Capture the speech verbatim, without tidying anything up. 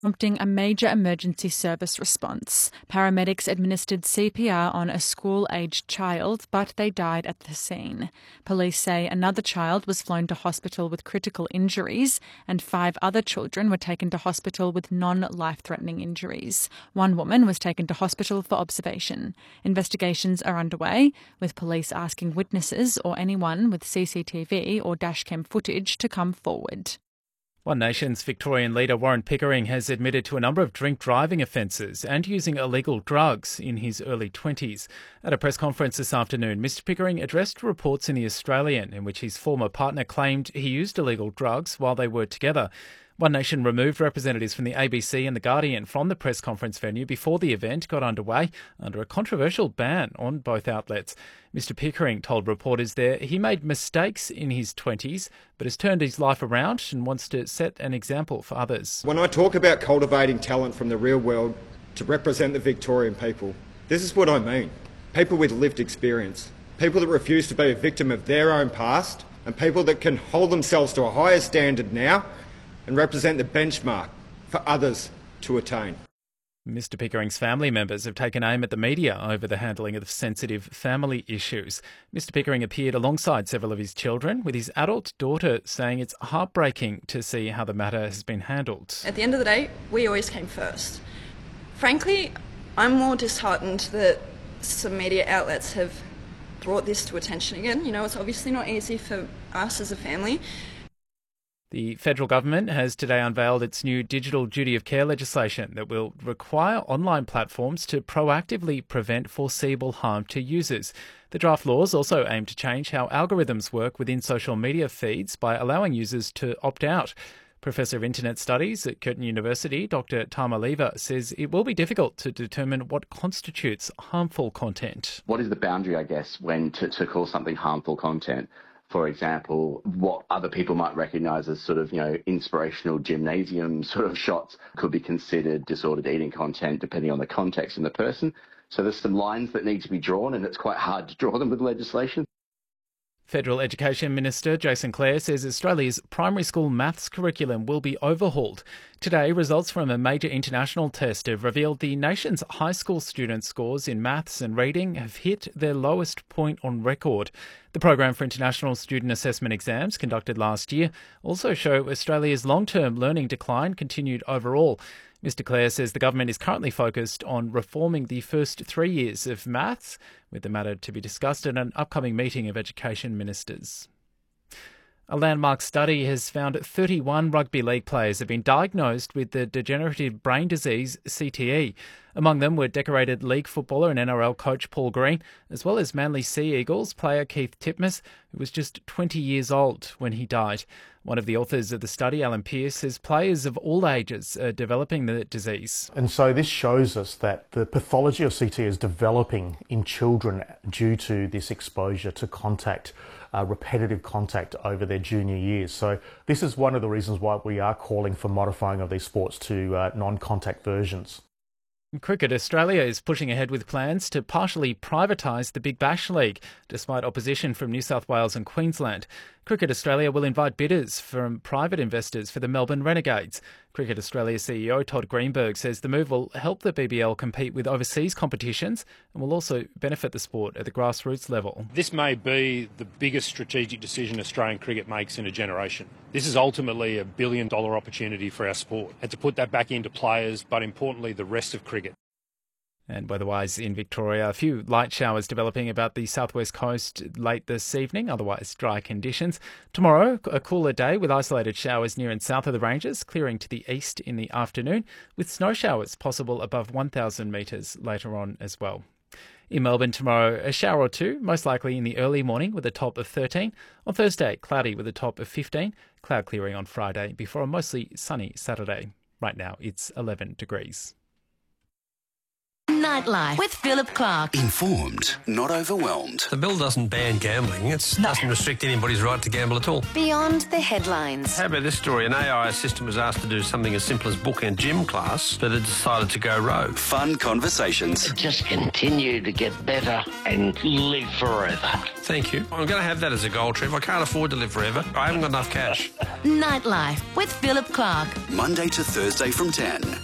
prompting a major emergency service response. Paramedics administered C P R on a school-aged child, but they died at the scene. Police say another child was flown to hospital with critical injuries, and five other children were taken to hospital with non-life-threatening injuries. One woman was taken to hospital for observation. Investigations are underway, with police asking witnesses or anyone with C C T V or dashcam footage to come forward. One Nation's Victorian leader Warren Pickering has admitted to a number of drink driving offences and using illegal drugs in his early twenties. At a press conference this afternoon, Mr Pickering addressed reports in The Australian in which his former partner claimed he used illegal drugs while they were together. One Nation removed representatives from the A B C and The Guardian from the press conference venue before the event got underway under a controversial ban on both outlets. Mr Pickering told reporters there he made mistakes in his twenties but has turned his life around and wants to set an example for others. When I talk about cultivating talent from the real world to represent the Victorian people, this is what I mean. People with lived experience, people that refuse to be a victim of their own past, and people that can hold themselves to a higher standard now and represent the benchmark for others to attain. Mr Pickering's family members have taken aim at the media over the handling of sensitive family issues. Mr Pickering appeared alongside several of his children, with his adult daughter saying it's heartbreaking to see how the matter has been handled. At the end of the day, we always came first. Frankly, I'm more disheartened that some media outlets have brought this to attention again. You know, it's obviously not easy for us as a family. The federal government has today unveiled its new digital duty of care legislation that will require online platforms to proactively prevent foreseeable harm to users. The draft laws also aim to change how algorithms work within social media feeds by allowing users to opt out. Professor of Internet Studies at Curtin University, Doctor Tama Lever, says it will be difficult to determine what constitutes harmful content. What is the boundary, I guess, when to, to call something harmful content? For example, what other people might recognise as sort of, you know, inspirational gymnasium sort of shots could be considered disordered eating content depending on the context and the person. So there's some lines that need to be drawn, and it's quite hard to draw them with legislation. Federal Education Minister Jason Clare says Australia's primary school maths curriculum will be overhauled. Today, results from a major international test have revealed the nation's high school student scores in maths and reading have hit their lowest point on record. The program for international student assessment exams conducted last year also show Australia's long-term learning decline continued overall. Mr Clare says the government is currently focused on reforming the first three years of maths, with the matter to be discussed at an upcoming meeting of education ministers. A landmark study has found thirty-one rugby league players have been diagnosed with the degenerative brain disease C T E. Among them were decorated league footballer and N R L coach Paul Green, as well as Manly Sea Eagles player Keith Titmus, who was just twenty years old when he died. One of the authors of the study, Alan Pearce, says players of all ages are developing the disease. And so this shows us that the pathology of C T E is developing in children due to this exposure to contact, uh, repetitive contact over their junior years. So this is one of the reasons why we are calling for modifying of these sports to uh, non-contact versions. Cricket Australia is pushing ahead with plans to partially privatise the Big Bash League, despite opposition from New South Wales and Queensland. Cricket Australia will invite bidders from private investors for the Melbourne Renegades. Cricket Australia C E O Todd Greenberg says the move will help the B B L compete with overseas competitions and will also benefit the sport at the grassroots level. This may be the biggest strategic decision Australian cricket makes in a generation. This is ultimately a billion dollar opportunity for our sport, and to put that back into players, but importantly the rest of cricket. And weather-wise in Victoria, a few light showers developing about the southwest coast late this evening, otherwise dry conditions. Tomorrow, a cooler day with isolated showers near and south of the ranges, clearing to the east in the afternoon, with snow showers possible above one thousand metres later on as well. In Melbourne tomorrow, a shower or two, most likely in the early morning with a top of thirteen. On Thursday, cloudy with a top of fifteen. Cloud clearing on Friday before a mostly sunny Saturday. Right now, it's eleven degrees. Nightlife with Philip Clark. Informed, not overwhelmed. The bill doesn't ban gambling. It no. doesn't restrict anybody's right to gamble at all. Beyond the headlines. How about this story? An A I assistant was asked to do something as simple as book a gym class, but it decided to go rogue. Fun conversations. Just continue to get better and live forever. Thank you. I'm going to have that as a goal, Trev. I can't afford to live forever. I haven't got enough cash. Nightlife with Philip Clark. Monday to Thursday from ten.